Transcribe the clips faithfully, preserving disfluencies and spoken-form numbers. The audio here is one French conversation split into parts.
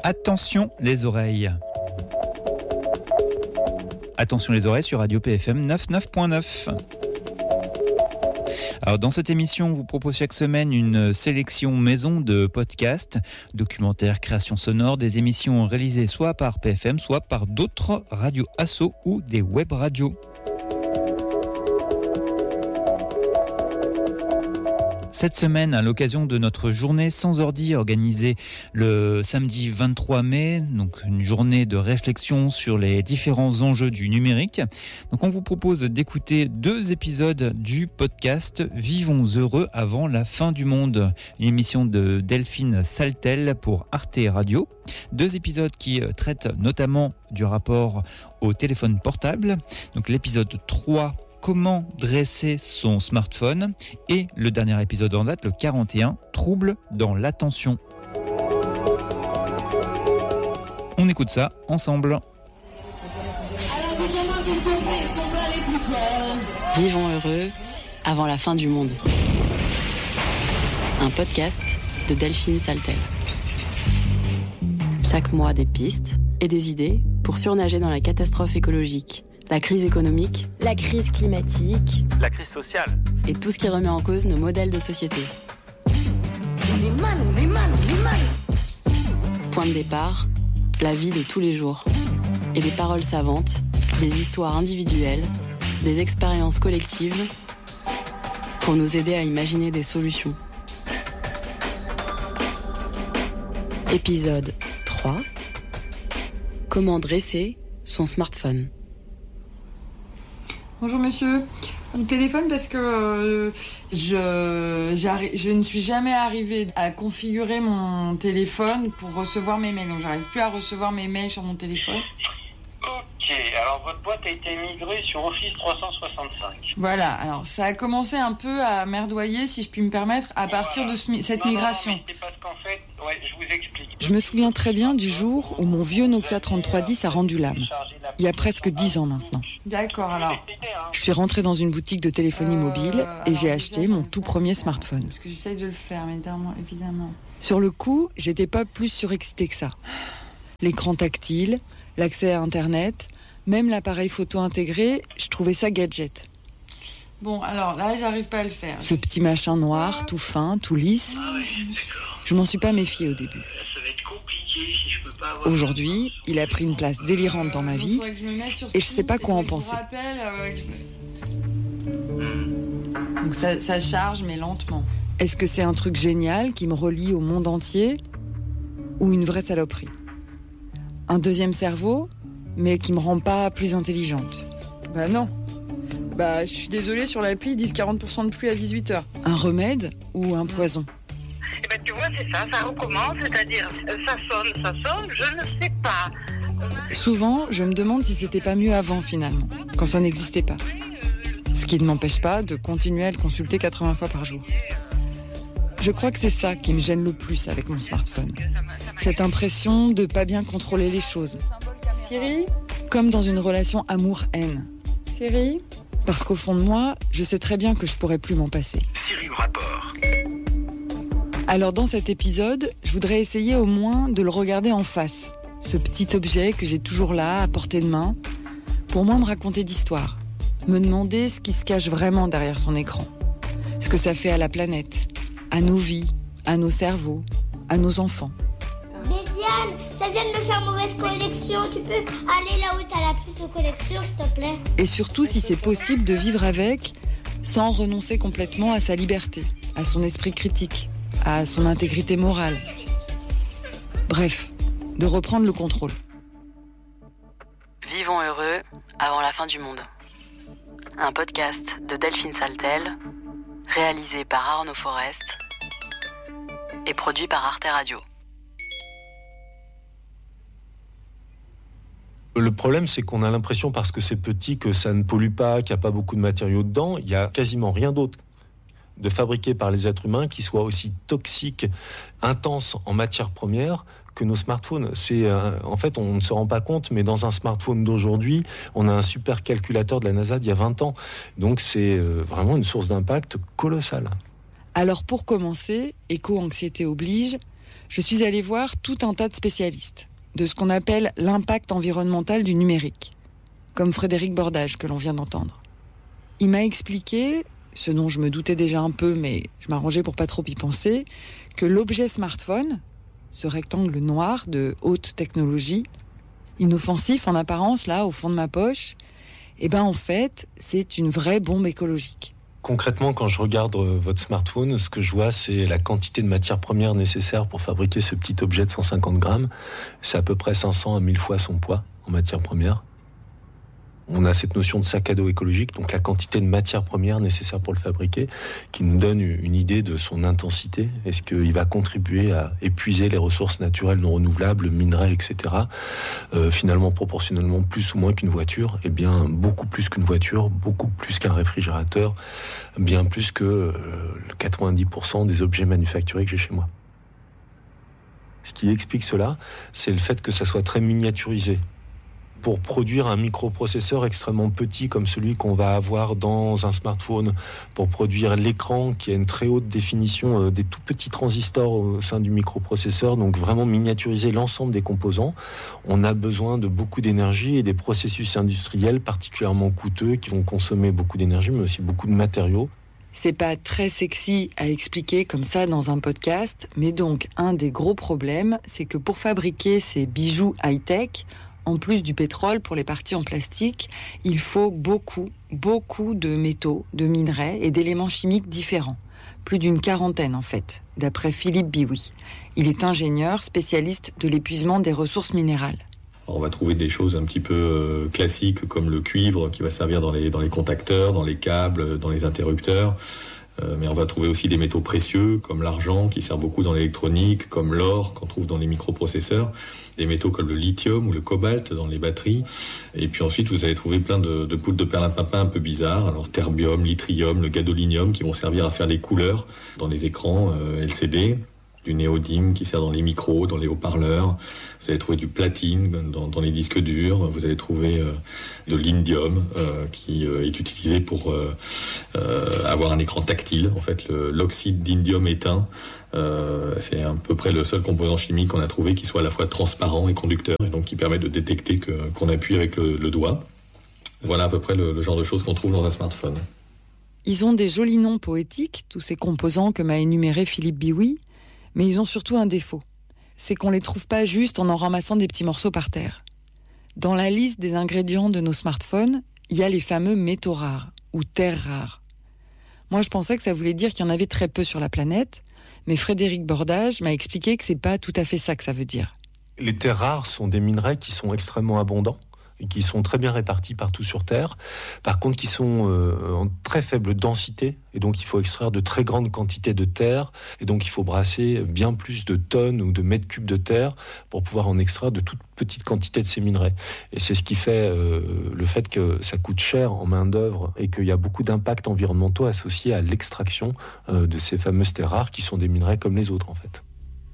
Attention les oreilles. Attention les oreilles sur Radio P F M quatre-vingt-neuf point neuf. Alors dans cette émission, on vous propose chaque semaine une sélection maison de podcasts, documentaires, créations sonores, des émissions réalisées soit par P F M, soit par d'autres radios asso ou des web radios. Cette semaine, à l'occasion de notre journée sans ordi organisée le samedi vingt-trois mai, donc une journée de réflexion sur les différents enjeux du numérique. Donc on vous propose d'écouter deux épisodes du podcast Vivons heureux avant la fin du monde, une émission de Delphine Saltel pour Arte Radio. Deux épisodes qui traitent notamment du rapport au téléphone portable. Donc l'épisode trois, comment dresser son smartphone, et le dernier épisode en date, le quarante et un, troubles dans l'attention. On écoute ça ensemble. Vivons heureux avant la fin du monde. Un podcast de Delphine Saltel. Chaque mois, des pistes et des idées pour surnager dans la catastrophe écologique. La crise économique, la crise climatique, la crise sociale et tout ce qui remet en cause nos modèles de société. On est mal, on est mal, on est mal. Point de départ, la vie de tous les jours. Et des paroles savantes, des histoires individuelles, des expériences collectives pour nous aider à imaginer des solutions. Épisode trois. Comment dresser son smartphone. Bonjour monsieur, je vous téléphone parce que euh, je, je ne suis jamais arrivée à configurer mon téléphone pour recevoir mes mails. Donc j'arrive plus à recevoir mes mails sur mon téléphone. Ok, alors votre boîte a été migrée sur Office trois cent soixante-cinq. Voilà, alors ça a commencé un peu à merdoyer, si je puis me permettre, à partir voilà. de ce, cette non, migration. Non, non, mais c'est parce qu'en fait, ouais, je vous explique. Je me souviens très bien du jour où mon vieux Nokia trente-trois dix a rendu l'âme. Il y a presque dix ans maintenant. D'accord, alors. Je suis rentrée dans une boutique de téléphonie mobile euh, et j'ai acheté mon tout premier smartphone. Parce que j'essaye de le faire, évidemment, évidemment. Sur le coup, j'étais pas plus surexcitée que ça. L'écran tactile, l'accès à Internet, même l'appareil photo intégré, je trouvais ça gadget. Bon, alors là, j'arrive pas à le faire. Ce petit machin noir, tout fin, tout lisse, ah ouais, d'accord. Je m'en suis pas méfiée au début. Ça va être compliqué si je peux pas avoir... Aujourd'hui, il a pris une place délirante dans ma vie et je sais pas quoi en penser. Rappelle, euh, je... Donc ça, ça charge, mais lentement. Est-ce que c'est un truc génial qui me relie au monde entier ou une vraie saloperie ? Un deuxième cerveau, mais qui me rend pas plus intelligente. Bah non. Bah je suis désolée, sur l'appli, ils disent quarante pour cent de pluie à dix-huit heures. Un remède ou un poison ? Eh ben, tu vois, c'est ça, ça recommence, c'est-à-dire, ça sonne, ça sonne, je ne sais pas. Souvent, je me demande si c'était pas mieux avant, finalement, quand ça n'existait pas. Ce qui ne m'empêche pas de continuer à le consulter quatre-vingts fois par jour. Je crois que c'est ça qui me gêne le plus avec mon smartphone. Cette impression de pas bien contrôler les choses. Siri ? Comme dans une relation amour-haine. Siri ? Parce qu'au fond de moi, je sais très bien que je pourrais plus m'en passer. Siri au rapport. Alors dans cet épisode, je voudrais essayer au moins de le regarder en face. Ce petit objet que j'ai toujours là, à portée de main, pour moi me raconter d'histoires. Me demander ce qui se cache vraiment derrière son écran. Ce que ça fait à la planète, à nos vies, à nos cerveaux, à nos enfants. Mais Diane, ça vient de me faire mauvaise connexion. Tu peux aller là où t'as la plus de connexion, s'il te plaît ? Et surtout si c'est possible de vivre avec, sans renoncer complètement à sa liberté, à son esprit critique, à son intégrité morale. Bref, de reprendre le contrôle. Vivons heureux avant la fin du monde. Un podcast de Delphine Saltel, réalisé par Arnaud Forest et produit par Arte Radio. Le problème, c'est qu'on a l'impression, parce que c'est petit, que ça ne pollue pas, qu'il n'y a pas beaucoup de matériaux dedans. Il n'y a quasiment rien d'autre de fabriqué par les êtres humains qui soit aussi toxique, intense en matière première que nos smartphones. C'est, euh, en fait, on ne se rend pas compte, mais dans un smartphone d'aujourd'hui, on a un super calculateur de la NASA d'il y a vingt ans. Donc c'est euh, vraiment une source d'impact colossale. Alors pour commencer, éco-anxiété oblige, je suis allée voir tout un tas de spécialistes de ce qu'on appelle l'impact environnemental du numérique, comme Frédéric Bordage que l'on vient d'entendre. Il m'a expliqué, ce dont je me doutais déjà un peu, mais je m'arrangeais pour pas trop y penser, que l'objet smartphone, ce rectangle noir de haute technologie, inoffensif en apparence, là, au fond de ma poche, eh ben en fait, c'est une vraie bombe écologique. Concrètement, quand je regarde votre smartphone, ce que je vois, c'est la quantité de matières premières nécessaires pour fabriquer ce petit objet de cent cinquante grammes. C'est à peu près cinq cents à mille fois son poids en matières premières. On a cette notion de sac à dos écologique, donc la quantité de matières premières nécessaires pour le fabriquer, qui nous donne une idée de son intensité. Est-ce qu'il va contribuer à épuiser les ressources naturelles non renouvelables, minerais, et cetera. Euh, finalement, proportionnellement plus ou moins qu'une voiture. Eh bien, beaucoup plus qu'une voiture, beaucoup plus qu'un réfrigérateur, bien plus que euh, quatre-vingt-dix pour cent des objets manufacturés que j'ai chez moi. Ce qui explique cela, c'est le fait que ça soit très miniaturisé. Pour produire un microprocesseur extrêmement petit comme celui qu'on va avoir dans un smartphone, pour produire l'écran qui a une très haute définition, euh, des tout petits transistors au sein du microprocesseur, donc vraiment miniaturiser l'ensemble des composants, on a besoin de beaucoup d'énergie et des processus industriels particulièrement coûteux qui vont consommer beaucoup d'énergie mais aussi beaucoup de matériaux. C'est pas très sexy à expliquer comme ça dans un podcast, mais donc un des gros problèmes, c'est que pour fabriquer ces bijoux high-tech, en plus du pétrole pour les parties en plastique, il faut beaucoup, beaucoup de métaux, de minerais et d'éléments chimiques différents. Plus d'une quarantaine en fait, d'après Philippe Biouy. Il est ingénieur, spécialiste de l'épuisement des ressources minérales. Alors on va trouver des choses un petit peu euh, classiques comme le cuivre qui va servir dans les, dans les contacteurs, dans les câbles, dans les interrupteurs. Euh, mais on va trouver aussi des métaux précieux comme l'argent qui sert beaucoup dans l'électronique, comme l'or qu'on trouve dans les microprocesseurs, des métaux comme le lithium ou le cobalt dans les batteries. Et puis ensuite, vous allez trouver plein de, de poudres de perlimpinpin un peu bizarres. Alors terbium, l'yttrium, le gadolinium qui vont servir à faire des couleurs dans les écrans euh, L C D. Du néodyme qui sert dans les micros, dans les haut-parleurs. Vous allez trouver du platine dans, dans les disques durs. Vous allez trouver euh, de l'indium euh, qui euh, est utilisé pour euh, euh, avoir un écran tactile. En fait, le, l'oxyde d'indium éteint, euh, c'est à peu près le seul composant chimique qu'on a trouvé qui soit à la fois transparent et conducteur, et donc qui permet de détecter que, qu'on appuie avec le, le doigt. Voilà à peu près le, le genre de choses qu'on trouve dans un smartphone. Ils ont des jolis noms poétiques, tous ces composants que m'a énuméré Philippe Biouy. Mais ils ont surtout un défaut, c'est qu'on ne les trouve pas juste en en ramassant des petits morceaux par terre. Dans la liste des ingrédients de nos smartphones, il y a les fameux métaux rares, ou terres rares. Moi, je pensais que ça voulait dire qu'il y en avait très peu sur la planète, mais Frédéric Bordage m'a expliqué que c'est pas tout à fait ça que ça veut dire. Les terres rares sont des minerais qui sont extrêmement abondants et qui sont très bien répartis partout sur Terre. Par contre, qui sont euh, en très faible densité, et donc il faut extraire de très grandes quantités de terre, et donc il faut brasser bien plus de tonnes ou de mètres cubes de terre pour pouvoir en extraire de toutes petites quantités de ces minerais. Et c'est ce qui fait euh, le fait que ça coûte cher en main-d'œuvre et qu'il y a beaucoup d'impacts environnementaux associés à l'extraction euh, de ces fameuses terres rares qui sont des minerais comme les autres en fait.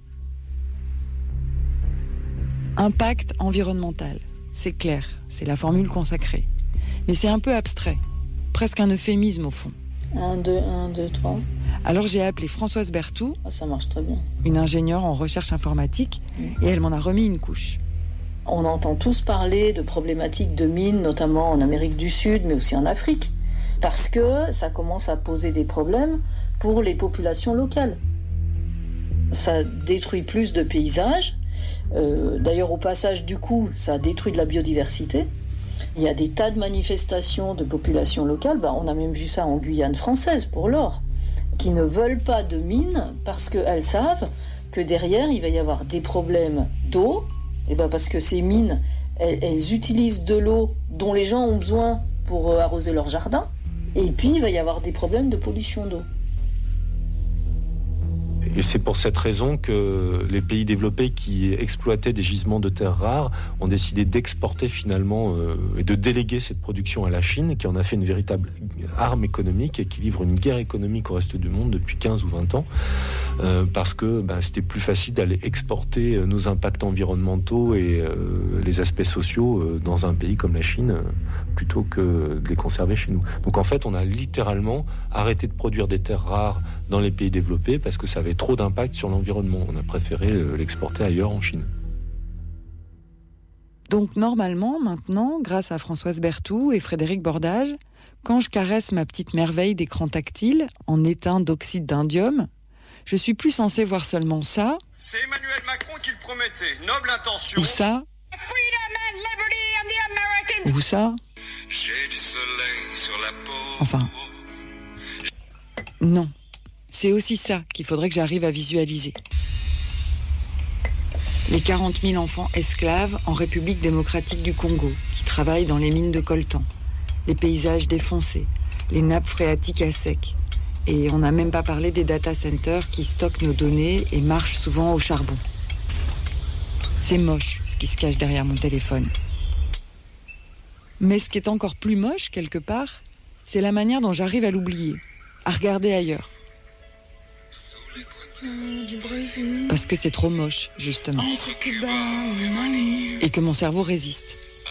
Impact environnemental. C'est clair, c'est la formule consacrée. Mais c'est un peu abstrait, presque un euphémisme au fond. Un, deux, un, deux, trois. Alors j'ai appelé Françoise Berthoud, ah, ça marche très bien. Une ingénieure en recherche informatique, mmh. et elle m'en a remis une couche. On entend tous parler de problématiques de mines, notamment en Amérique du Sud, mais aussi en Afrique, parce que ça commence à poser des problèmes pour les populations locales. Ça détruit plus de paysages. Euh, d'ailleurs, au passage du coup, ça détruit de la biodiversité. Il y a des tas de manifestations de populations locales, bah, on a même vu ça en Guyane française pour l'or, qui ne veulent pas de mines parce qu'elles savent que derrière, il va y avoir des problèmes d'eau, et bah parce que ces mines, elles, elles utilisent de l'eau dont les gens ont besoin pour euh, arroser leur jardin, et puis il va y avoir des problèmes de pollution d'eau. Et c'est pour cette raison que les pays développés qui exploitaient des gisements de terres rares ont décidé d'exporter finalement euh, et de déléguer cette production à la Chine, qui en a fait une véritable arme économique et qui livre une guerre économique au reste du monde depuis quinze ou vingt ans, euh, parce que bah, c'était plus facile d'aller exporter nos impacts environnementaux et euh, les aspects sociaux euh, dans un pays comme la Chine euh, plutôt que de les conserver chez nous. Donc en fait, on a littéralement arrêté de produire des terres rares dans les pays développés parce que ça avait trop d'impact sur l'environnement. On a préféré l'exporter ailleurs, en Chine. Donc normalement, maintenant, grâce à Françoise Berthoud et Frédéric Bordage, quand je caresse ma petite merveille d'écran tactile en éteint d'oxyde d'indium, je suis plus censée voir seulement ça. C'est Emmanuel Macron qui le promettait. Noble intention. Ou ça. Freedom and liberty and the American. Ou ça. J'ai du soleil sur la peau. Enfin. Non. C'est aussi ça qu'il faudrait que j'arrive à visualiser. Les quarante mille enfants esclaves en République démocratique du Congo, qui travaillent dans les mines de coltan, les paysages défoncés, les nappes phréatiques à sec. Et on n'a même pas parlé des data centers qui stockent nos données et marchent souvent au charbon. C'est moche, ce qui se cache derrière mon téléphone. Mais ce qui est encore plus moche, quelque part, c'est la manière dont j'arrive à l'oublier, à regarder ailleurs. Parce que c'est trop moche, justement. Et que mon cerveau résiste.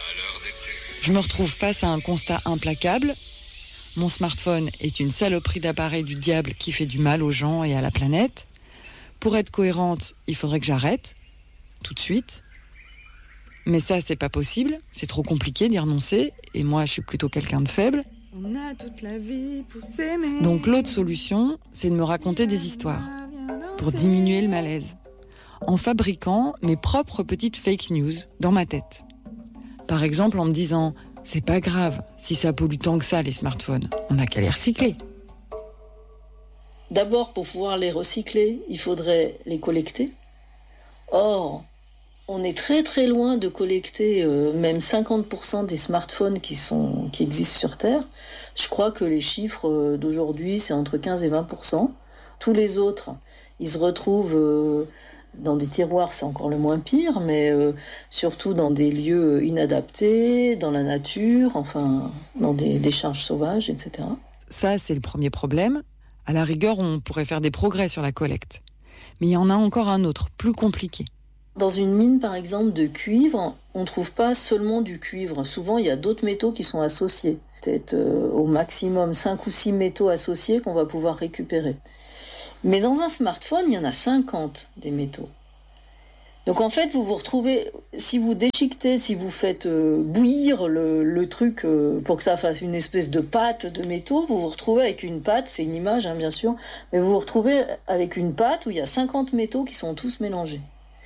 Je me retrouve face à un constat implacable. Mon smartphone est une saloperie d'appareil du diable qui fait du mal aux gens et à la planète. Pour être cohérente, il faudrait que j'arrête, tout de suite. Mais ça, c'est pas possible. C'est trop compliqué d'y renoncer. Et moi, je suis plutôt quelqu'un de faible. On a toute la vie pour s'aimer. Donc l'autre solution, c'est de me raconter des histoires. Pour diminuer le malaise, en fabriquant mes propres petites fake news dans ma tête. Par exemple en me disant « c'est pas grave si ça pollue tant que ça les smartphones, on n'a qu'à les recycler ». D'abord, pour pouvoir les recycler, il faudrait les collecter. Or, on est très très loin de collecter euh, même cinquante pour cent des smartphones qui, sont, qui existent sur Terre. Je crois que les chiffres d'aujourd'hui, c'est entre quinze et vingt pour cent. Tous les autres, ils se retrouvent euh, dans des tiroirs, c'est encore le moins pire, mais euh, surtout dans des lieux inadaptés, dans la nature, enfin, dans des décharges sauvages, et cetera. Ça, c'est le premier problème. À la rigueur, on pourrait faire des progrès sur la collecte. Mais il y en a encore un autre, plus compliqué. Dans une mine, par exemple, de cuivre, on ne trouve pas seulement du cuivre. Souvent, il y a d'autres métaux qui sont associés. Peut-être euh, au maximum cinq ou six métaux associés qu'on va pouvoir récupérer. Mais dans un smartphone, il y en a cinquante des métaux. Donc en fait, vous vous retrouvez, si vous déchiquetez, si vous faites euh, bouillir le, le truc euh, pour que ça fasse une espèce de pâte de métaux, vous vous retrouvez avec une pâte, c'est une image hein, bien sûr, mais vous vous retrouvez avec une pâte où il y a cinquante métaux qui sont tous mélangés.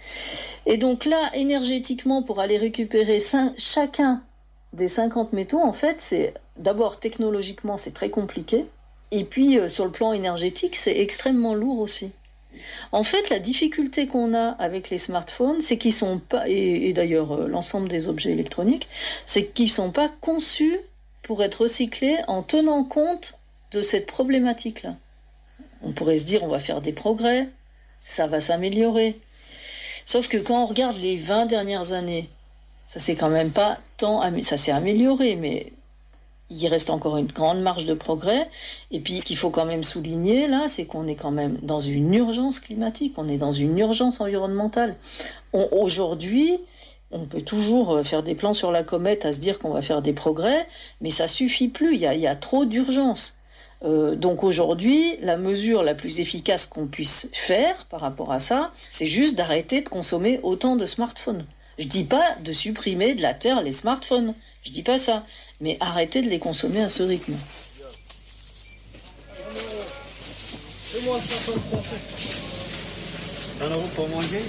Et donc là, énergétiquement, pour aller récupérer cinq, chacun des cinquante métaux, en fait, c'est d'abord technologiquement, c'est très compliqué. Et puis, euh, sur le plan énergétique, c'est extrêmement lourd aussi. En fait, la difficulté qu'on a avec les smartphones, c'est qu'ils sont pas, et, et d'ailleurs euh, l'ensemble des objets électroniques, c'est qu'ils sont pas conçus pour être recyclés en tenant compte de cette problématique-là. On pourrait se dire, on va faire des progrès, ça va s'améliorer. Sauf que quand on regarde les vingt dernières années, ça s'est quand même pas tant, ça s'est amélioré, mais il reste encore une grande marge de progrès. Et puis, ce qu'il faut quand même souligner, là, c'est qu'on est quand même dans une urgence climatique, on est dans une urgence environnementale. On, aujourd'hui, on peut toujours faire des plans sur la comète à se dire qu'on va faire des progrès, mais ça suffit plus, il y a, il y a trop d'urgence. Euh, donc aujourd'hui, la mesure la plus efficace qu'on puisse faire par rapport à ça, c'est juste d'arrêter de consommer autant de smartphones. Je dis pas de supprimer de la Terre les smartphones, je dis pas ça, mais arrêter de les consommer à ce rythme. Un euro pour manger.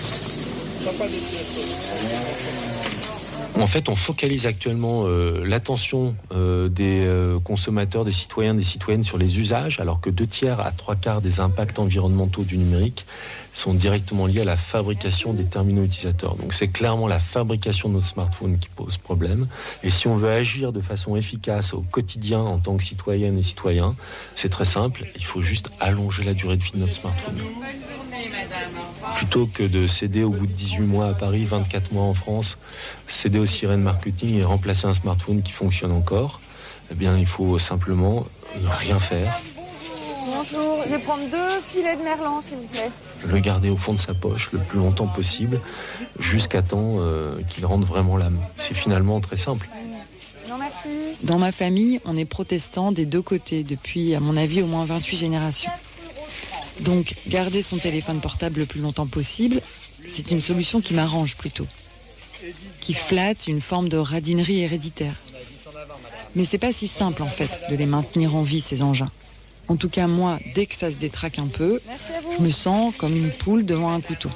En fait, on focalise actuellement euh, l'attention euh, des euh, consommateurs, des citoyens, des citoyennes sur les usages, alors que deux tiers à trois quarts des impacts environnementaux du numérique sont directement liés à la fabrication des terminaux utilisateurs. Donc c'est clairement la fabrication de nos smartphones qui pose problème. Et si on veut agir de façon efficace au quotidien en tant que citoyenne et citoyen, c'est très simple, il faut juste allonger la durée de vie de notre smartphone. Plutôt que de céder au bout de dix-huit mois à Paris, vingt-quatre mois en France, céder aux sirènes marketing et remplacer un smartphone qui fonctionne encore, eh bien il faut simplement ne rien faire. Bonjour, je vais prendre deux filets de merlan s'il vous plaît. Le garder au fond de sa poche le plus longtemps possible, jusqu'à temps euh, qu'il rende vraiment l'âme. C'est finalement très simple. Non merci. Dans ma famille, on est protestants des deux côtés depuis, à mon avis, au moins vingt-huit générations. Donc, garder son téléphone portable le plus longtemps possible, c'est une solution qui m'arrange plutôt, qui flatte une forme de radinerie héréditaire. Mais c'est pas si simple en fait de les maintenir en vie, ces engins. En tout cas, moi, dès que ça se détraque un peu, je me sens comme une poule devant un couteau.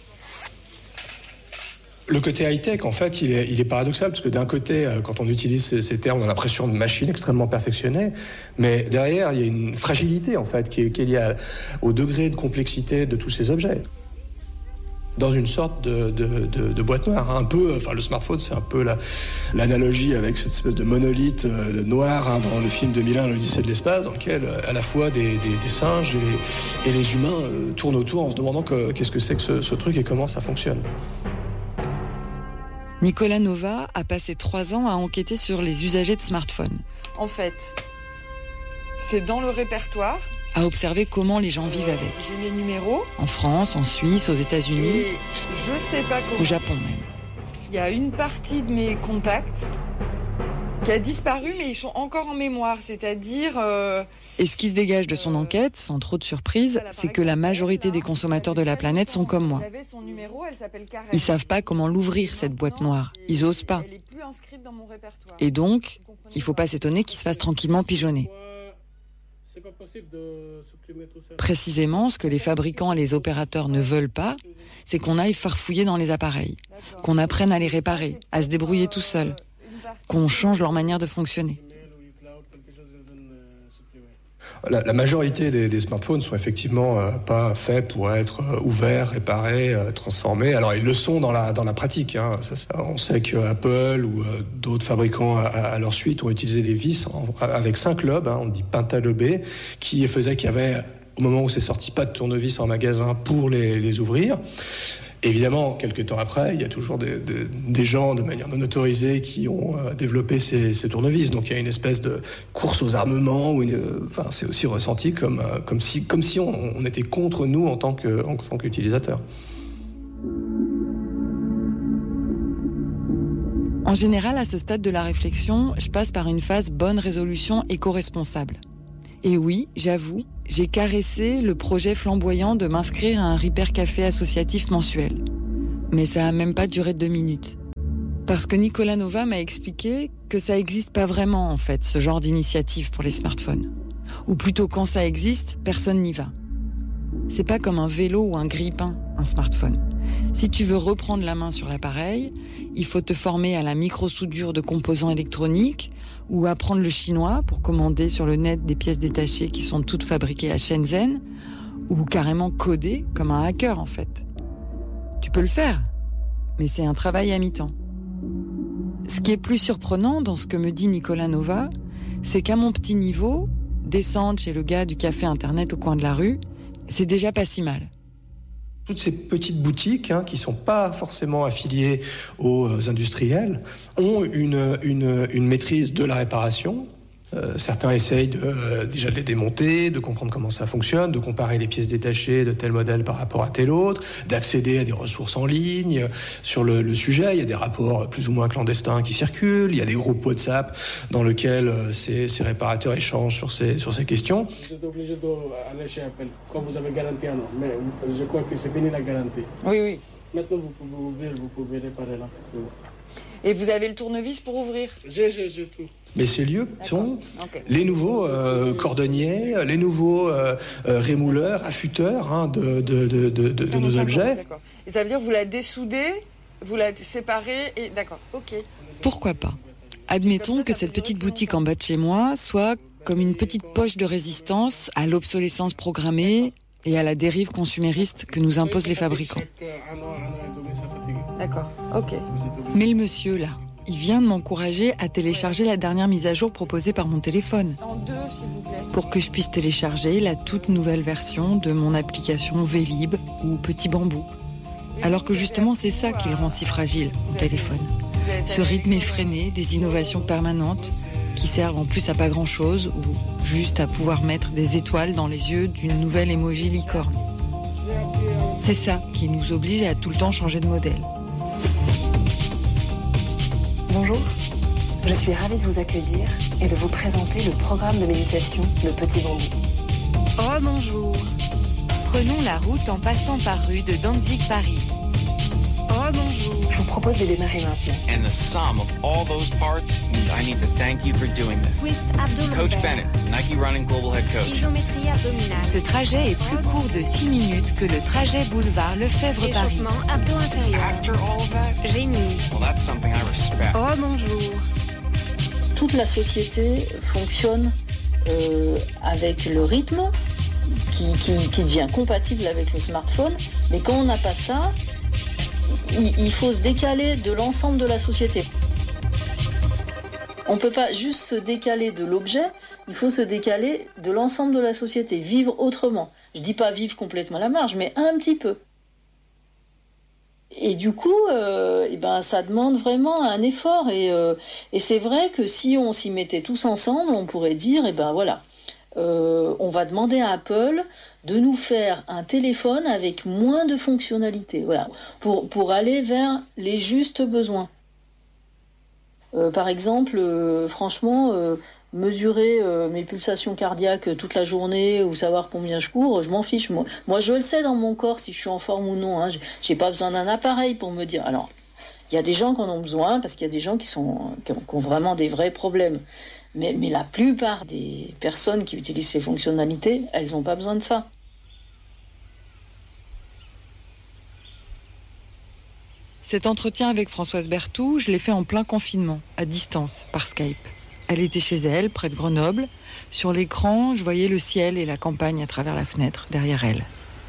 Le côté high-tech, en fait, il est, il est paradoxal, parce que d'un côté, quand on utilise ces, ces termes, on a l'impression de machines extrêmement perfectionnées, mais derrière, il y a une fragilité, en fait, qui est, qui est liée à, au degré de complexité de tous ces objets. Dans une sorte de, de, de, de boîte noire, un peu, enfin le smartphone, c'est un peu la, l'analogie avec cette espèce de monolithe euh, noir hein, dans le film deux mille un, l'Odyssée de l'espace, dans lequel à la fois des, des, des singes et les, et les humains euh, tournent autour en se demandant que, qu'est-ce que c'est que ce, ce truc et comment ça fonctionne. Nicolas Nova a passé trois ans à enquêter sur les usagers de smartphones. En fait, c'est dans le répertoire. À observer comment les gens vivent avec. J'ai les numéros. En France, en Suisse, aux États-Unis. Et je sais pas comment. Au Japon même. Il y a une partie de mes contacts qui a disparu, mais ils sont encore en mémoire, c'est-à-dire... Euh... Et ce qui se dégage de son enquête, sans trop de surprise, c'est que la majorité des consommateurs de la planète sont comme moi. Ils savent pas comment l'ouvrir, cette boîte noire. Ils osent pas. Et donc, il faut pas s'étonner qu'ils se fassent tranquillement pigeonner. Précisément, ce que les fabricants et les opérateurs ne veulent pas, c'est qu'on aille farfouiller dans les appareils, qu'on apprenne à les réparer, à se débrouiller tout seul, qu'on change leur manière de fonctionner. La, la majorité des, des smartphones sont effectivement euh, pas faits pour être euh, ouverts, réparés, euh, transformés. Alors ils le sont dans la dans la pratique. Hein. Ça, ça, on sait que Apple ou euh, d'autres fabricants à, à leur suite ont utilisé des vis en, avec cinq lobes. Hein, on dit pentalobés, qui faisaient qu'il y avait au moment où c'est sorti pas de tournevis en magasin pour les, les ouvrir. Évidemment, quelques temps après, il y a toujours des, des, des gens de manière non autorisée qui ont euh, développé ces, ces tournevis. Donc il y a une espèce de course aux armements. Où une, euh, enfin, c'est aussi ressenti comme, euh, comme si, comme si on, on était contre nous en tant que, en tant qu'utilisateurs. En général, à ce stade de la réflexion, je passe par une phase bonne résolution éco-responsable. Et oui, j'avoue, j'ai caressé le projet flamboyant de m'inscrire à un Repair Café associatif mensuel. Mais ça a même pas duré deux minutes. Parce que Nicolas Nova m'a expliqué que ça existe pas vraiment, en fait, ce genre d'initiative pour les smartphones. Ou plutôt, quand ça existe, personne n'y va. C'est pas comme un vélo ou un grille-pain, un smartphone. Si tu veux reprendre la main sur l'appareil, il faut te former à la micro-soudure de composants électroniques ou apprendre le chinois pour commander sur le net des pièces détachées qui sont toutes fabriquées à Shenzhen ou carrément coder comme un hacker en fait. Tu peux le faire, mais c'est un travail à mi-temps. Ce qui est plus surprenant dans ce que me dit Nicolas Nova, c'est qu'à mon petit niveau, descendre chez le gars du café internet au coin de la rue, c'est déjà pas si mal. Toutes ces petites boutiques hein, qui ne sont pas forcément affiliées aux industriels ont une, une, une maîtrise de la réparation. Euh, certains essayent de, euh, déjà de les démonter, de comprendre comment ça fonctionne, de comparer les pièces détachées de tel modèle par rapport à tel autre, d'accéder à des ressources en ligne sur le, le sujet. Il y a des rapports plus ou moins clandestins qui circulent, il y a des groupes WhatsApp dans lesquels euh, ces, ces réparateurs échangent sur ces, sur ces questions. Vous êtes obligé d'aller chez Apple quand vous avez garanti un an, mais je crois que c'est fini la garantie. Oui, oui. Maintenant, vous pouvez ouvrir, vous pouvez réparer là. Et vous avez le tournevis pour ouvrir ? J'ai, j'ai, j'ai tout. Mais ces lieux D'accord. sont Okay. les nouveaux euh, cordonniers, les nouveaux euh, euh, rémouleurs, affûteurs hein, de, de, de, de, de d'accord, nos d'accord, objets. D'accord. Et ça veut dire que vous la dessoudez, vous la séparez et d'accord, ok. Pourquoi pas ? Admettons que cette petite boutique en bas de chez moi soit comme une petite poche de résistance à l'obsolescence programmée et à la dérive consumériste que nous imposent les fabricants. D'accord, ok. Mais le monsieur là, il vient de m'encourager à télécharger la dernière mise à jour proposée par mon téléphone. En deux, s'il vous plaît. Pour que je puisse télécharger la toute nouvelle version de mon application Vélib ou Petit Bambou. Alors que justement, c'est ça qui le rend si fragile, mon téléphone. Ce rythme effréné des innovations permanentes qui servent en plus à pas grand-chose ou juste à pouvoir mettre des étoiles dans les yeux d'une nouvelle emoji licorne. C'est ça qui nous oblige à tout le temps changer de modèle. Bonjour, je suis ravie de vous accueillir et de vous présenter le programme de méditation Le Petit Bambou. Oh bonjour. prenons la route en passant par rue de Danzig, Paris. Oh, bonjour. Je vous propose de démarrer maintenant. And the sum of all those parts, I need to thank you for doing this. Twist abdominal. Coach Bennett, Nike Running Global Head Coach. Isométrie abdominale. Ce trajet est plus court de six minutes que le trajet boulevard Lefebvre-Paris. Échauffement abdos inférieur. After all of that? Génie. Well, that's something I respect. Oh, bonjour. Toute la société fonctionne euh, avec le rythme qui, qui, qui devient compatible avec le smartphone. Mais quand on n'a pas ça, il, il faut se décaler de l'ensemble de la société. On ne peut pas juste se décaler de l'objet, il faut se décaler de l'ensemble de la société, vivre autrement. Je ne dis pas vivre complètement à la marge, mais un petit peu. Et du coup, euh, eh ben, ça demande vraiment un effort. Et, euh, et c'est vrai que si on s'y mettait tous ensemble, on pourrait dire, eh ben voilà, euh, on va demander à Apple de nous faire un téléphone avec moins de fonctionnalités, voilà, pour, pour aller vers les justes besoins. Euh, par exemple, euh, franchement, euh, mesurer euh, mes pulsations cardiaques toute la journée ou savoir combien je cours, je m'en fiche. Moi, moi je le sais dans mon corps si je suis en forme ou non. Hein. J'ai pas besoin d'un appareil pour me dire. Alors, il y a des gens qui en ont besoin parce qu'il y a des gens qui, sont, qui, ont, qui ont vraiment des vrais problèmes. Mais, mais la plupart des personnes qui utilisent ces fonctionnalités, elles n'ont pas besoin de ça. Cet entretien avec Françoise Berthoud, je l'ai fait en plein confinement, à distance, par Skype. Elle était chez elle, près de Grenoble. Sur l'écran, je voyais le ciel et la campagne à travers la fenêtre, derrière elle.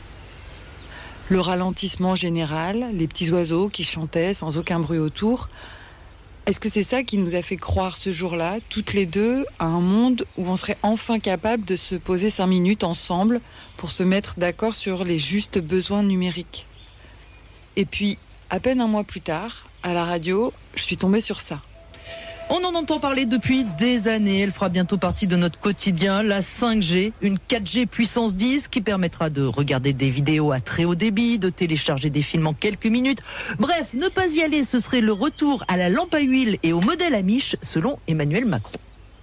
Le ralentissement général, les petits oiseaux qui chantaient sans aucun bruit autour. Est-ce que c'est ça qui nous a fait croire ce jour-là, toutes les deux, à un monde où on serait enfin capable de se poser cinq minutes ensemble pour se mettre d'accord sur les justes besoins numériques? Et puis, à peine un mois plus tard, à la radio, je suis tombée sur ça. On en entend parler depuis des années. Elle fera bientôt partie de notre quotidien. La cinq G, une quatre G puissance dix qui permettra de regarder des vidéos à très haut débit, de télécharger des films en quelques minutes. Bref, ne pas y aller, ce serait le retour à la lampe à huile et au modèle Amish, selon Emmanuel Macron.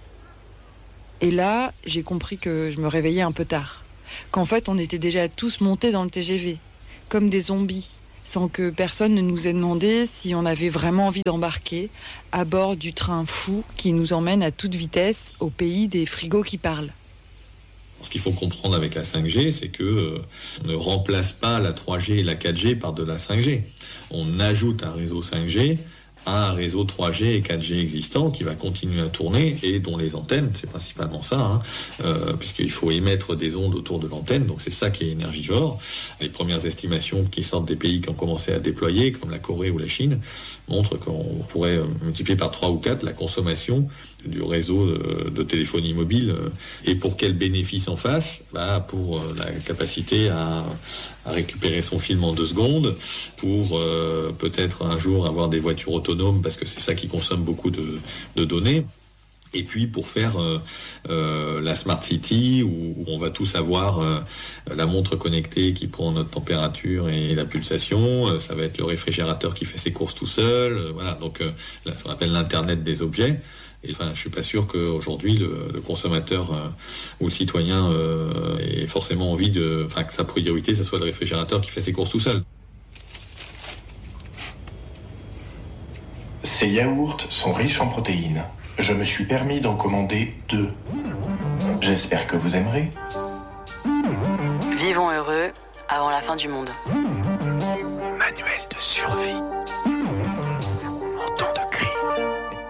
Et là, j'ai compris que je me réveillais un peu tard. Qu'en fait, on était déjà tous montés dans le T G V, comme des zombies, sans que personne ne nous ait demandé si on avait vraiment envie d'embarquer à bord du train fou qui nous emmène à toute vitesse au pays des frigos qui parlent. Ce qu'il faut comprendre avec la cinq G, c'est que euh, on ne remplace pas la trois G et la quatre G par de la cinq G. On ajoute un réseau cinq G à un réseau trois G et quatre G existant qui va continuer à tourner et dont les antennes, c'est principalement ça, hein, euh, puisqu'il faut émettre des ondes autour de l'antenne, donc c'est ça qui est énergivore. Les premières estimations qui sortent des pays qui ont commencé à déployer, comme la Corée ou la Chine, montrent qu'on pourrait multiplier par trois ou quatre la consommation du réseau de, de téléphonie mobile. Et pour quel bénéfice en face? Bah, pour la capacité à, à récupérer son film en deux secondes, pour euh, peut-être un jour avoir des voitures autonomes, parce que c'est ça qui consomme beaucoup de, de données. Et puis pour faire euh, euh, la Smart City, où, où on va tous avoir euh, la montre connectée qui prend notre température et la pulsation, euh, ça va être le réfrigérateur qui fait ses courses tout seul, euh, voilà, donc euh, là, ça s'appelle l'Internet des objets. Et enfin, je suis pas sûr qu'aujourd'hui le, le consommateur euh, ou le citoyen euh, ait forcément envie de, enfin, que sa priorité, ça soit le réfrigérateur qui fait ses courses tout seul. Ces yaourts sont riches en protéines. Je me suis permis d'en commander deux. J'espère que vous aimerez. Vivons heureux avant la fin du monde. Manuel de survie. En temps de crise.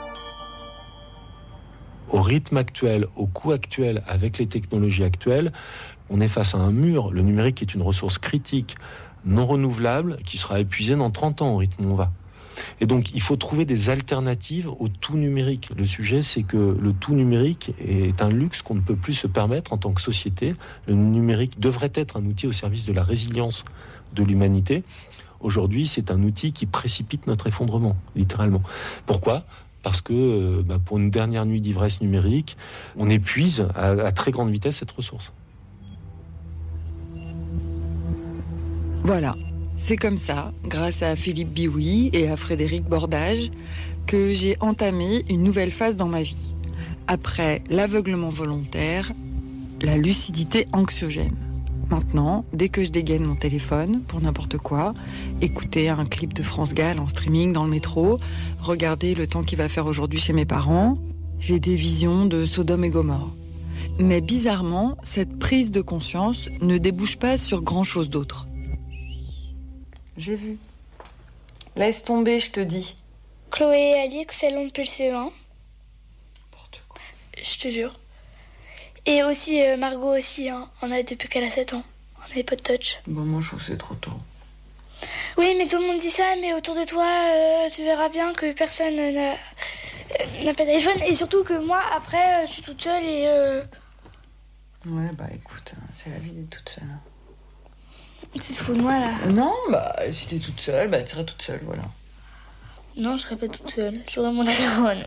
Au rythme actuel, au coût actuel, avec les technologies actuelles, on est face à un mur. Le numérique est une ressource critique, non renouvelable, qui sera épuisée dans trente ans au rythme où on va. Et donc, il faut trouver des alternatives au tout numérique. Le sujet, c'est que le tout numérique est un luxe qu'on ne peut plus se permettre en tant que société. Le numérique devrait être un outil au service de la résilience de l'humanité. Aujourd'hui, c'est un outil qui précipite notre effondrement, littéralement. Pourquoi ? Parce que bah, pour une dernière nuit d'ivresse numérique, on épuise à, à très grande vitesse cette ressource. Voilà. C'est comme ça, grâce à Philippe Biouy et à Frédéric Bordage, que j'ai entamé une nouvelle phase dans ma vie. Après l'aveuglement volontaire, la lucidité anxiogène. Maintenant, dès que je dégaine mon téléphone, pour n'importe quoi, écouter un clip de France Gall en streaming dans le métro, regarder le temps qu'il va faire aujourd'hui chez mes parents, j'ai des visions de Sodome et Gomorrhe. Mais bizarrement, cette prise de conscience ne débouche pas sur grand-chose d'autre. J'ai vu. Laisse tomber, je te dis. Chloé et Alix, elles ont depuis le C E un. N'importe quoi. Je te jure. Et aussi, euh, Margot aussi, hein. On a depuis qu'elle a sept ans. On n'avait pas de touch. Bon, moi, je trouve que c'est trop tôt. Oui, mais tout le monde dit ça, mais autour de toi, euh, tu verras bien que personne n'a, n'a pas de téléphone. Et surtout que moi, après, euh, je suis toute seule et... Euh... Ouais, bah écoute, c'est la vie d'être toute seule. Tu te fous de moi, là? Non, bah, si t'es toute seule, bah, tu seras toute seule, voilà. Non, je serai pas toute seule. J'aurai mon téléphone.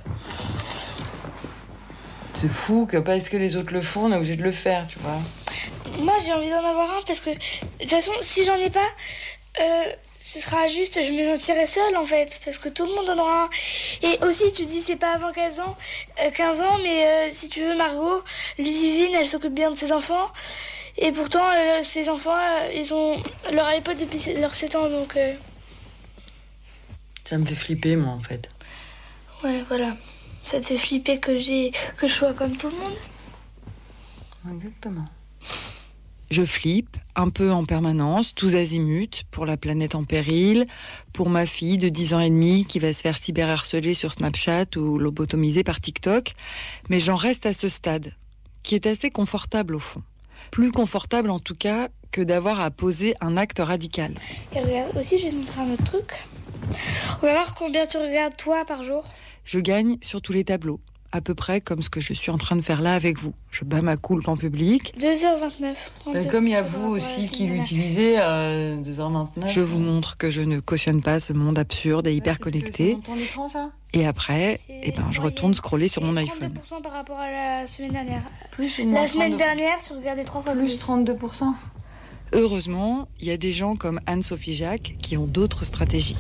C'est fou que parce que les autres le font, on est obligé de le faire, tu vois. Moi, j'ai envie d'en avoir un parce que, de toute façon, si j'en ai pas, euh, ce sera juste, je me sentirai seule, en fait. Parce que tout le monde en aura un. Et aussi, tu dis, c'est pas avant quinze ans, euh, quinze ans, mais euh, si tu veux, Margot, Ludivine, elle s'occupe bien de ses enfants. Et pourtant, euh, ses enfants, euh, ils ont leur iPod depuis leurs sept ans, donc... Euh... Ça me fait flipper, moi, en fait. Ouais, voilà. Ça te fait flipper que j'ai que je sois comme tout le monde? Exactement. Je flippe, un peu en permanence, tous azimuts, pour la planète en péril, pour ma fille de dix ans et demi qui va se faire cyberharceler sur Snapchat ou lobotomiser par TikTok. Mais j'en reste à ce stade, qui est assez confortable au fond. Plus confortable en tout cas que d'avoir à poser un acte radical. Et regarde, aussi je vais te montrer un autre truc. On va voir combien tu regardes toi par jour. Je gagne sur tous les tableaux, à peu près comme ce que je suis en train de faire là avec vous. Je bats ma coulpe en public. deux heures vingt-neuf. Ben comme il y a vous aussi qui l'utilisez, euh, deux heures vingt-neuf. Je vous montre que je ne cautionne pas ce monde absurde et hyper connecté. C'est mon temps d'écran, ça ? Et après, eh ben, je retourne scroller sur mon iPhone. trente-deux pour cent par rapport à la semaine dernière. Plus la semaine dernière, tu regardais trois fois plus. Plus trente-deux pour cent. Heureusement, il y a des gens comme Anne-Sophie Jacques qui ont d'autres stratégies.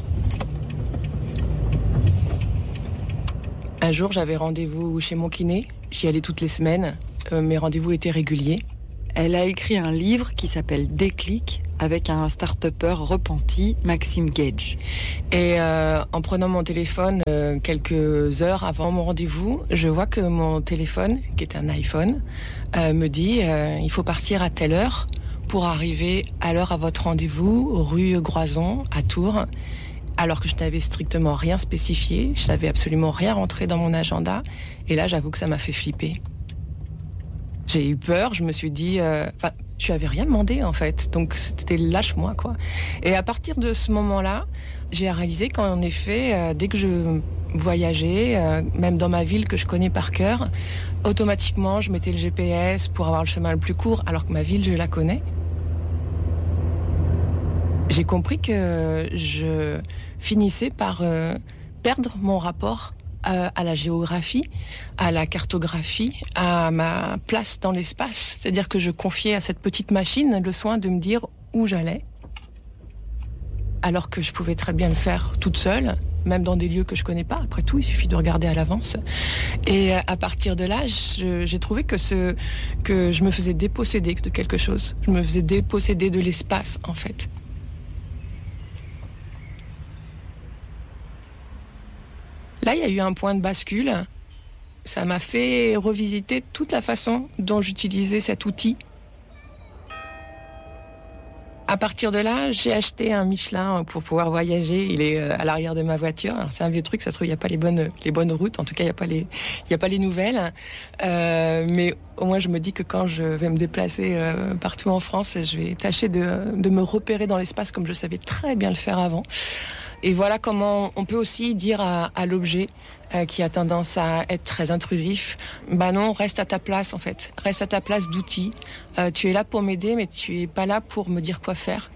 Un jour, j'avais rendez-vous chez mon kiné. J'y allais toutes les semaines. Euh, mes rendez-vous étaient réguliers. Elle a écrit un livre qui s'appelle Déclic avec un start-upper repenti, Maxime Gage. Et euh, en prenant mon téléphone euh, quelques heures avant mon rendez-vous, je vois que mon téléphone, qui est un iPhone, euh, me dit euh, il faut partir à telle heure pour arriver à l'heure à votre rendez-vous, rue Groison, à Tours. Alors que je n'avais strictement rien spécifié, je n'avais absolument rien rentré dans mon agenda. Et là, j'avoue que ça m'a fait flipper. J'ai eu peur, je me suis dit... Euh, je n'avais rien demandé, en fait. Donc, c'était lâche-moi, quoi. Et à partir de ce moment-là, j'ai réalisé qu'en effet, euh, dès que je voyageais, euh, même dans ma ville que je connais par cœur, automatiquement, je mettais le G P S pour avoir le chemin le plus court, alors que ma ville, je la connais. J'ai compris que je finissais par euh, perdre mon rapport euh, à la géographie, à la cartographie, à ma place dans l'espace. C'est-à-dire que je confiais à cette petite machine le soin de me dire où j'allais, alors que je pouvais très bien le faire toute seule, même dans des lieux que je connais pas. Après tout, il suffit de regarder à l'avance. Et à partir de là, je, j'ai trouvé que, ce, que je me faisais déposséder de quelque chose. Je me faisais déposséder de l'espace, en fait. Là, il y a eu un point de bascule. Ça m'a fait revisiter toute la façon dont j'utilisais cet outil. À partir de là, j'ai acheté un Michelin pour pouvoir voyager. Il est à l'arrière de ma voiture. Alors, c'est un vieux truc, ça se trouve, il n'y a pas les bonnes, les bonnes routes. En tout cas, il n'y a pas les, il y a pas les nouvelles. Euh, mais au moins, je me dis que quand je vais me déplacer euh, partout en France, je vais tâcher de, de me repérer dans l'espace comme je savais très bien le faire avant. Et voilà comment on peut aussi dire à, à l'objet euh, qui a tendance à être très intrusif, bah non, reste à ta place en fait, reste à ta place d'outil. Euh, tu es là pour m'aider, mais tu es pas là pour me dire quoi faire.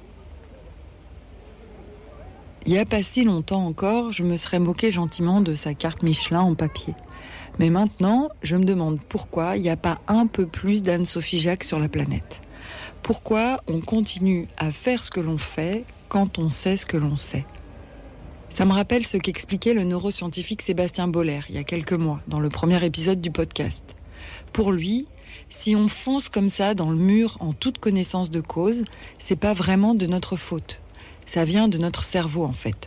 Il n'y a pas si longtemps encore, je me serais moqué gentiment de sa carte Michelin en papier. Mais maintenant, je me demande pourquoi il n'y a pas un peu plus d'Anne-Sophie Jacques sur la planète. Pourquoi on continue à faire ce que l'on fait quand on sait ce que l'on sait. Ça me rappelle ce qu'expliquait le neuroscientifique Sébastien Boller il y a quelques mois, dans le premier épisode du podcast. Pour lui, Si on fonce comme ça dans le mur en toute connaissance de cause, c'est pas vraiment de notre faute. Ça vient de notre cerveau en fait.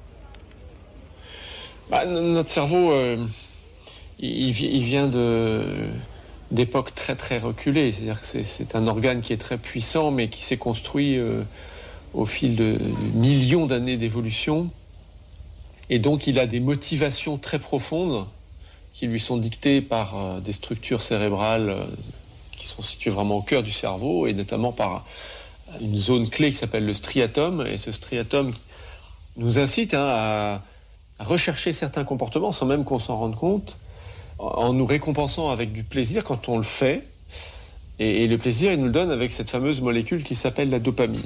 Bah, notre cerveau, euh, il, il vient de, d'époques très très reculées. C'est-à-dire que c'est, c'est un organe qui est très puissant, mais qui s'est construit euh, au fil de, de millions d'années d'évolution. Et donc il a des motivations très profondes qui lui sont dictées par euh, des structures cérébrales euh, qui sont situées vraiment au cœur du cerveau, et notamment par une zone clé qui s'appelle le striatum. Et ce striatum nous incite hein, à, à rechercher certains comportements sans même qu'on s'en rende compte, en nous récompensant avec du plaisir quand on le fait. Et, et le plaisir, il nous le donne avec cette fameuse molécule qui s'appelle la dopamine.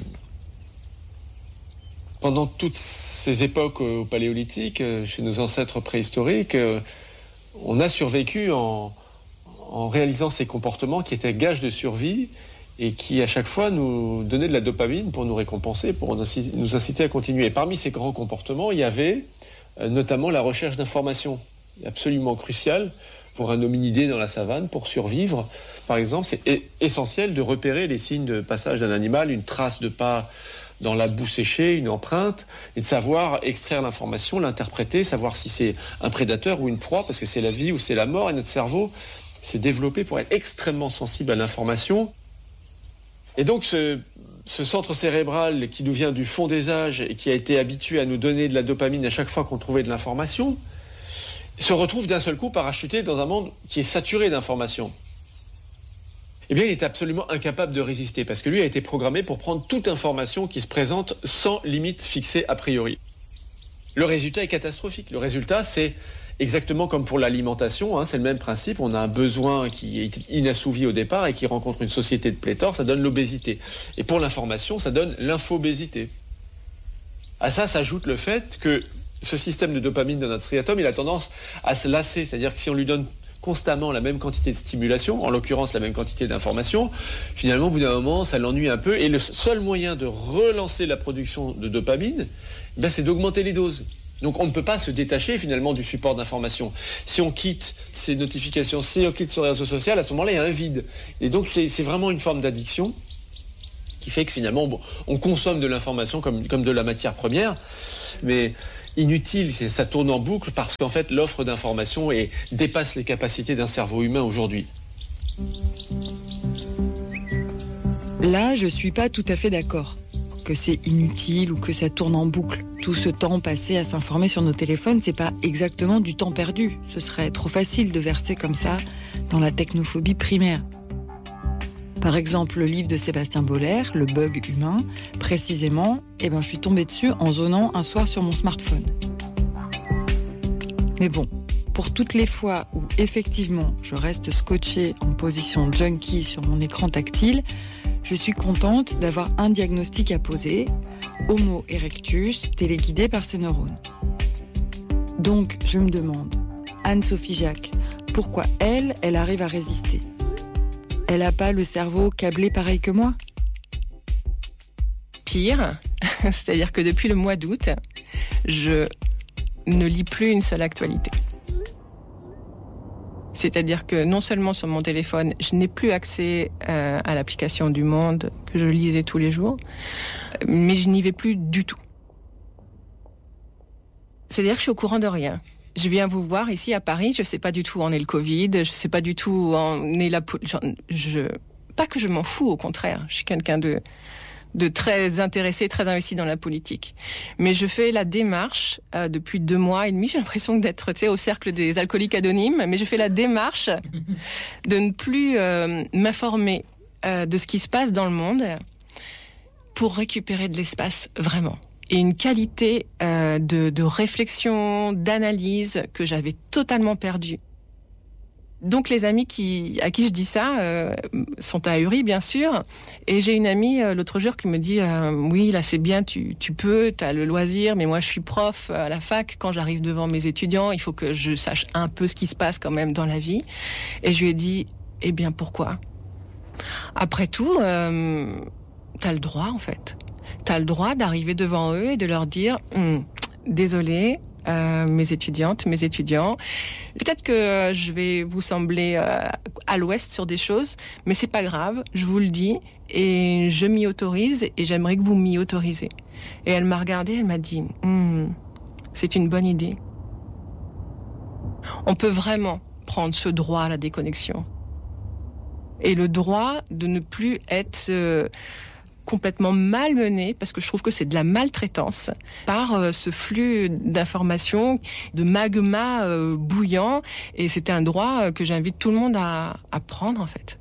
Pendant toutes ces époques au Paléolithique, chez nos ancêtres préhistoriques, on a survécu en, en réalisant ces comportements qui étaient gages de survie et qui, à chaque fois, nous donnaient de la dopamine pour nous récompenser, pour nous inciter à continuer. Et parmi ces grands comportements, il y avait notamment la recherche d'informations, absolument cruciale pour un hominidé dans la savane, pour survivre. Par exemple, c'est essentiel de repérer les signes de passage d'un animal, une trace de pas dans la boue séchée, une empreinte, et de savoir extraire l'information, l'interpréter, savoir si c'est un prédateur ou une proie, parce que c'est la vie ou c'est la mort, et notre cerveau s'est développé pour être extrêmement sensible à l'information. Et donc ce, ce centre cérébral qui nous vient du fond des âges et qui a été habitué à nous donner de la dopamine à chaque fois qu'on trouvait de l'information, se retrouve d'un seul coup parachuté dans un monde qui est saturé d'informations. Eh bien, il est absolument incapable de résister, parce que lui a été programmé pour prendre toute information qui se présente sans limite fixée a priori. Le résultat est catastrophique. Le résultat, c'est exactement comme pour l'alimentation, hein, c'est le même principe. On a un besoin qui est inassouvi au départ et qui rencontre une société de pléthore, ça donne l'obésité. Et pour l'information, ça donne l'infobésité. À ça s'ajoute le fait que ce système de dopamine de notre striatum, il a tendance à se lasser, c'est-à-dire que si on lui donne constamment la même quantité de stimulation, en l'occurrence la même quantité d'information, finalement, au bout d'un moment, ça l'ennuie un peu. Et le seul moyen de relancer la production de dopamine, ben, c'est d'augmenter les doses. Donc on ne peut pas se détacher finalement du support d'information. Si on quitte ces notifications, si on quitte son réseau social, à ce moment-là, il y a un vide. Et donc c'est, c'est vraiment une forme d'addiction qui fait que finalement, bon, on consomme de l'information comme, comme de la matière première, mais inutile, ça tourne en boucle parce qu'en fait l'offre d'information est, dépasse les capacités d'un cerveau humain aujourd'hui. Là, je suis pas tout à fait d'accord que c'est inutile ou que ça tourne en boucle. Tout ce temps passé à s'informer sur nos téléphones, c'est pas exactement du temps perdu. Ce serait trop facile de verser comme ça dans la technophobie primaire. Par exemple, le livre de Sébastien Boller, Le bug humain, précisément, eh ben, je suis tombée dessus en zonant un soir sur mon smartphone. Mais bon, pour toutes les fois où, effectivement, je reste scotchée en position junkie sur mon écran tactile, je suis contente d'avoir un diagnostic à poser, Homo erectus, téléguidé par ses neurones. Donc, je me demande, Anne-Sophie Jacques, pourquoi elle, elle arrive à résister ? Elle n'a pas le cerveau câblé pareil que moi ? Pire, c'est-à-dire que depuis le mois d'août, je ne lis plus une seule actualité. C'est-à-dire que non seulement sur mon téléphone, je n'ai plus accès euh, à l'application du Monde que je lisais tous les jours, mais je n'y vais plus du tout. C'est-à-dire que je suis au courant de rien. Je viens vous voir ici à Paris, je ne sais pas du tout où en est le Covid, je ne sais pas du tout où en est la... Je, pas que je m'en fous, au contraire. Je suis quelqu'un de, de très intéressé, très investi dans la politique. Mais je fais la démarche, euh, depuis deux mois et demi, j'ai l'impression d'être tu sais, au cercle des alcooliques anonymes, mais je fais la démarche de ne plus euh, m'informer euh, de ce qui se passe dans le monde pour récupérer de l'espace, vraiment. Et une qualité euh, de, de réflexion, d'analyse que j'avais totalement perdue. Donc les amis qui, à qui je dis ça euh, sont ahuris, bien sûr. Et j'ai une amie euh, l'autre jour qui me dit euh, « Oui, là c'est bien, tu, tu peux, tu as le loisir, mais moi je suis prof à la fac. Quand j'arrive devant mes étudiants, il faut que je sache un peu ce qui se passe quand même dans la vie. » Et je lui ai dit « Eh bien, pourquoi ? Après tout, euh, t'as le droit en fait. » T'as le droit d'arriver devant eux et de leur dire hm, « Désolé, euh, mes étudiantes, mes étudiants. Peut-être que je vais vous sembler euh, à l'ouest sur des choses, mais c'est pas grave, je vous le dis, et je m'y autorise, et j'aimerais que vous m'y autorisez. Et elle m'a regardée, elle m'a dit, hm, c'est une bonne idée. On peut vraiment prendre ce droit à la déconnexion. Et le droit de ne plus être euh, complètement malmené, parce que je trouve que c'est de la maltraitance, par euh, ce flux d'informations, de magma euh, bouillant. Et c'était un droit euh, que j'invite tout le monde à, à prendre, en fait.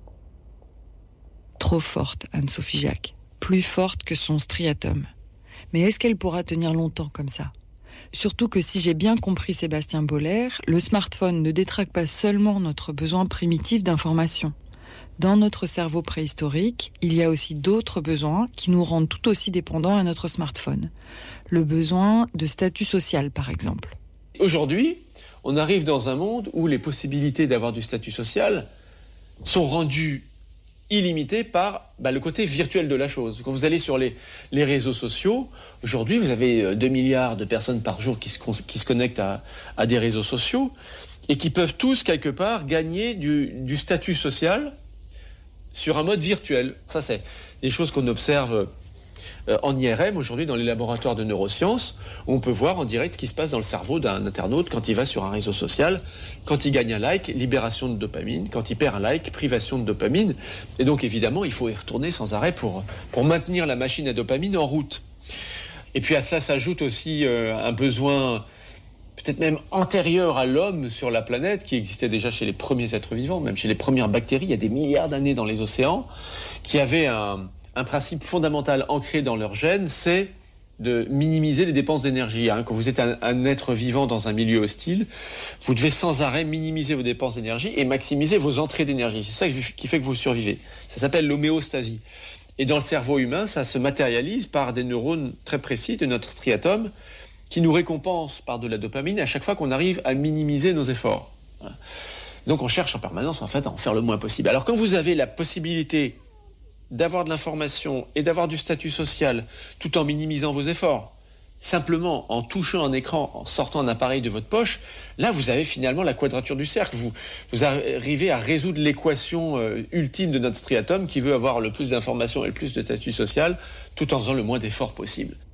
Trop forte, Anne-Sophie Jacques. Plus forte que son striatum. Mais est-ce qu'elle pourra tenir longtemps comme ça ? Surtout que si j'ai bien compris Sébastien Boller, le smartphone ne détraque pas seulement notre besoin primitif d'information. Dans notre cerveau préhistorique, il y a aussi d'autres besoins qui nous rendent tout aussi dépendants à notre smartphone. Le besoin de statut social, par exemple. Aujourd'hui, on arrive dans un monde où les possibilités d'avoir du statut social sont rendues illimitées par bah, le côté virtuel de la chose. Quand vous allez sur les, les réseaux sociaux, aujourd'hui, vous avez deux milliards de personnes par jour qui se, qui se connectent à, à des réseaux sociaux et qui peuvent tous, quelque part, gagner du, du statut social sur un mode virtuel. Ça, c'est des choses qu'on observe euh, en I R M aujourd'hui dans les laboratoires de neurosciences, où on peut voir en direct ce qui se passe dans le cerveau d'un internaute quand il va sur un réseau social. Quand il gagne un like, libération de dopamine. Quand il perd un like, privation de dopamine. Et donc, évidemment, il faut y retourner sans arrêt pour, pour maintenir la machine à dopamine en route. Et puis à ça s'ajoute aussi euh, un besoin peut-être même antérieur à l'homme sur la planète, qui existait déjà chez les premiers êtres vivants, même chez les premières bactéries, il y a des milliards d'années dans les océans, qui avaient un, un principe fondamental ancré dans leur gène, c'est de minimiser les dépenses d'énergie. Hein. Quand vous êtes un, un être vivant dans un milieu hostile, vous devez sans arrêt minimiser vos dépenses d'énergie et maximiser vos entrées d'énergie. C'est ça qui fait que vous survivez. Ça s'appelle l'homéostasie. Et dans le cerveau humain, ça se matérialise par des neurones très précis de notre striatum, qui nous récompense par de la dopamine à chaque fois qu'on arrive à minimiser nos efforts. Donc on cherche en permanence en fait à en faire le moins possible. Alors quand vous avez la possibilité d'avoir de l'information et d'avoir du statut social tout en minimisant vos efforts, simplement en touchant un écran, en sortant un appareil de votre poche, là vous avez finalement la quadrature du cercle. Vous, vous arrivez à résoudre l'équation euh, ultime de notre striatum qui veut avoir le plus d'informations et le plus de statut social tout en faisant le moins d'efforts possible.